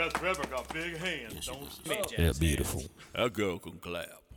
best friend got big hands, don't she? Yeah, beautiful. That girl can clap.